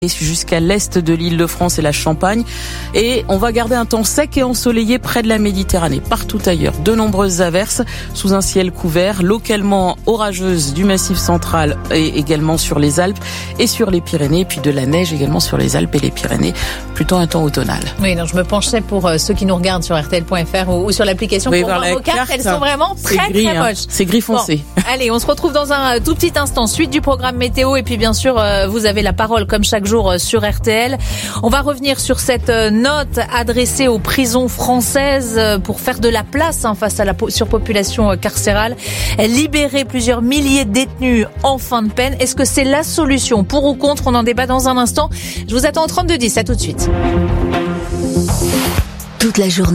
jusqu'à l'est de l'Île-de-France et la Champagne. Et on va garder un temps sec et ensoleillé près de la Méditerranée. Partout ailleurs, de nombreuses averses sous un ciel couvert, localement orageuses du Massif central et également sur les Alpes et sur les Pyrénées. Puis de la neige également sur les Alpes et les Pyrénées. Plutôt un temps automnal. Oui, non, je me penchais pour ceux qui nous regardent sur RTL.fr ou sur l'application pour voir vos cartes. Elles sont vraiment très moches. C'est gris foncé. Bon, allez, on se retrouve dans un tout petit instant. Suite du programme météo et puis bien sûr, vous avez la parole comme chaque jour sur RTL. On va revenir sur cette note adressée aux prisons françaises pour faire de la place face à la surpopulation carcérale. Libérer plusieurs milliers de détenus en fin de peine. Est-ce que c'est la solution? Pour ou contre? On en débat dans un instant. Je vous attends au 3210. À tout de suite. Toute la journée.